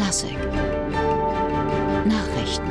Klassik. Nachrichten.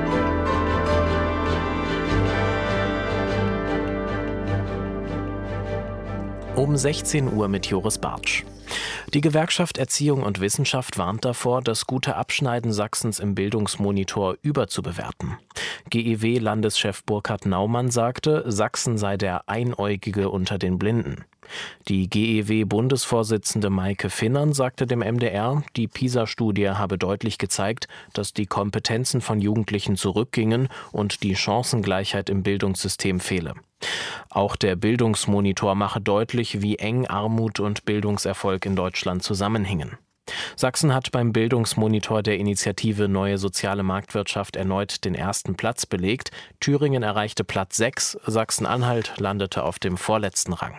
Um 16 Uhr mit Joris Bartsch. Die Gewerkschaft Erziehung und Wissenschaft warnt davor, das gute Abschneiden Sachsens im Bildungsmonitor überzubewerten. GEW-Landeschef Burkhard Naumann sagte, Sachsen sei der Einäugige unter den Blinden. Die GEW-Bundesvorsitzende Maike Finnern sagte dem MDR, die PISA-Studie habe deutlich gezeigt, dass die Kompetenzen von Jugendlichen zurückgingen und die Chancengleichheit im Bildungssystem fehle. Auch der Bildungsmonitor mache deutlich, wie eng Armut und Bildungserfolg in Deutschland zusammenhingen. Sachsen hat beim Bildungsmonitor der Initiative Neue Soziale Marktwirtschaft erneut den ersten Platz belegt. Thüringen erreichte Platz 6, Sachsen-Anhalt landete auf dem vorletzten Rang.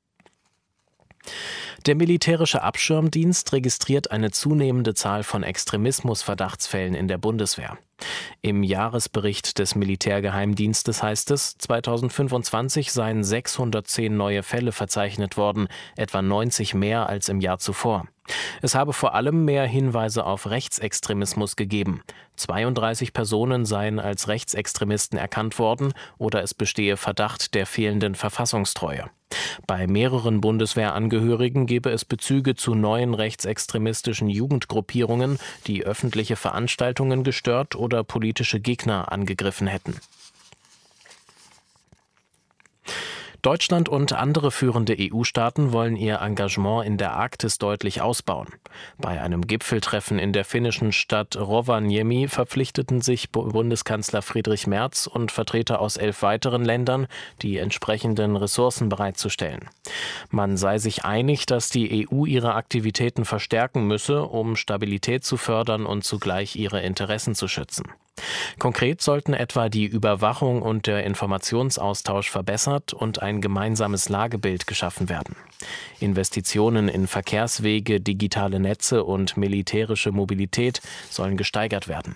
Der militärische Abschirmdienst registriert eine zunehmende Zahl von Extremismus-Verdachtsfällen in der Bundeswehr. Im Jahresbericht des Militärgeheimdienstes heißt es, 2025 seien 610 neue Fälle verzeichnet worden, etwa 90 mehr als im Jahr zuvor. Es habe vor allem mehr Hinweise auf Rechtsextremismus gegeben. 32 Personen seien als Rechtsextremisten erkannt worden oder es bestehe Verdacht der fehlenden Verfassungstreue. Bei mehreren Bundeswehrangehörigen gebe es Bezüge zu neuen rechtsextremistischen Jugendgruppierungen, die öffentliche Veranstaltungen gestört oder politische Gegner angegriffen hätten. Deutschland und andere führende EU-Staaten wollen ihr Engagement in der Arktis deutlich ausbauen. Bei einem Gipfeltreffen in der finnischen Stadt Rovaniemi verpflichteten sich Bundeskanzler Friedrich Merz und Vertreter aus 11 weiteren Ländern, die entsprechenden Ressourcen bereitzustellen. Man sei sich einig, dass die EU ihre Aktivitäten verstärken müsse, um Stabilität zu fördern und zugleich ihre Interessen zu schützen. Konkret sollten etwa die Überwachung und der Informationsaustausch verbessert und ein gemeinsames Lagebild geschaffen werden. Investitionen in Verkehrswege, digitale Netze und militärische Mobilität sollen gesteigert werden.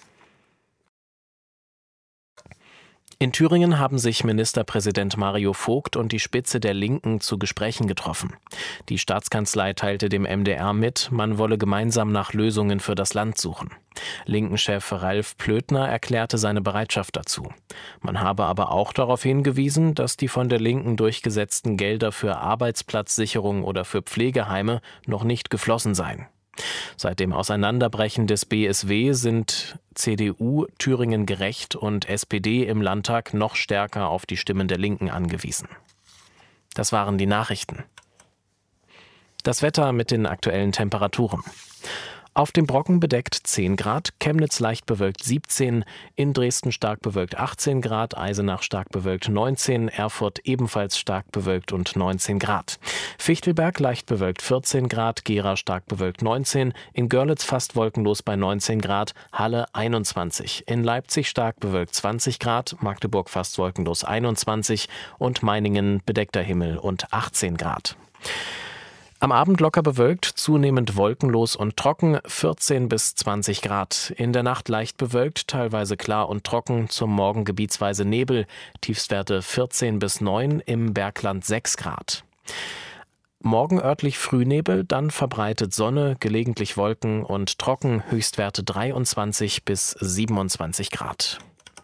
In Thüringen haben sich Ministerpräsident Mario Vogt und die Spitze der Linken zu Gesprächen getroffen. Die Staatskanzlei teilte dem MDR mit, man wolle gemeinsam nach Lösungen für das Land suchen. Linken-Chef Ralf Plötner erklärte seine Bereitschaft dazu. Man habe aber auch darauf hingewiesen, dass die von der Linken durchgesetzten Gelder für Arbeitsplatzsicherung oder für Pflegeheime noch nicht geflossen seien. Seit dem Auseinanderbrechen des BSW sind CDU, Thüringen Gerecht und SPD im Landtag noch stärker auf die Stimmen der Linken angewiesen. Das waren die Nachrichten. Das Wetter mit den aktuellen Temperaturen. Auf dem Brocken bedeckt 10 Grad, Chemnitz leicht bewölkt 17, in Dresden stark bewölkt 18 Grad, Eisenach stark bewölkt 19, Erfurt ebenfalls stark bewölkt und 19 Grad. Fichtelberg leicht bewölkt 14 Grad, Gera stark bewölkt 19, in Görlitz fast wolkenlos bei 19 Grad, Halle 21, in Leipzig stark bewölkt 20 Grad, Magdeburg fast wolkenlos 21 und Meiningen bedeckter Himmel und 18 Grad. Am Abend locker bewölkt, zunehmend wolkenlos und trocken, 14 bis 20 Grad. In der Nacht leicht bewölkt, teilweise klar und trocken, zum Morgen gebietsweise Nebel, Tiefstwerte 14 bis 9, im Bergland 6 Grad. Morgen örtlich Frühnebel, dann verbreitet Sonne, gelegentlich Wolken und trocken, Höchstwerte 23 bis 27 Grad.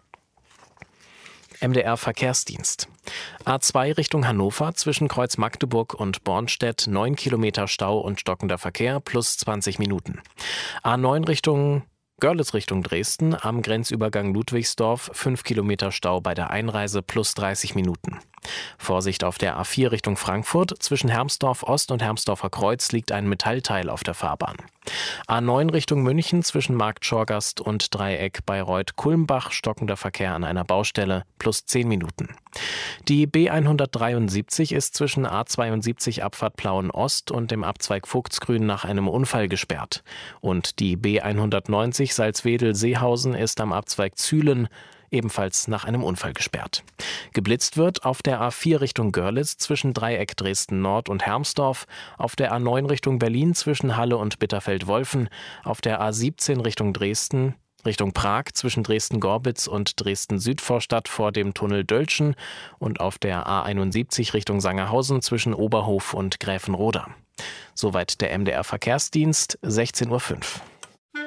MDR Verkehrsdienst. A2 Richtung Hannover zwischen Kreuz Magdeburg und Bornstedt 9 Kilometer Stau und stockender Verkehr plus 20 Minuten. A9 Richtung Görlitz Richtung Dresden am Grenzübergang Ludwigsdorf 5 Kilometer Stau bei der Einreise plus 30 Minuten. Vorsicht auf der A4 Richtung Frankfurt, zwischen Hermsdorf Ost und Hermsdorfer Kreuz liegt ein Metallteil auf der Fahrbahn. A9 Richtung München zwischen Markt Schorgast und Dreieck Bayreuth-Kulmbach stockender Verkehr an einer Baustelle plus 10 Minuten. Die B173 ist zwischen A72 Abfahrt Plauen Ost und dem Abzweig Vogtsgrün nach einem Unfall gesperrt. Und die B190 Salzwedel-Seehausen ist am Abzweig Zühlen ebenfalls nach einem Unfall gesperrt. Geblitzt wird auf der A4 Richtung Görlitz zwischen Dreieck Dresden-Nord und Hermsdorf, auf der A9 Richtung Berlin zwischen Halle und Bitterfeld-Wolfen, auf der A17 Richtung Dresden, Richtung Prag zwischen Dresden-Gorbitz und Dresden-Südvorstadt vor dem Tunnel Dölschen und auf der A71 Richtung Sangerhausen zwischen Oberhof und Gräfenroda. Soweit der MDR Verkehrsdienst, 16:05 Uhr.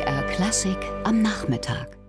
BR Klassik am Nachmittag.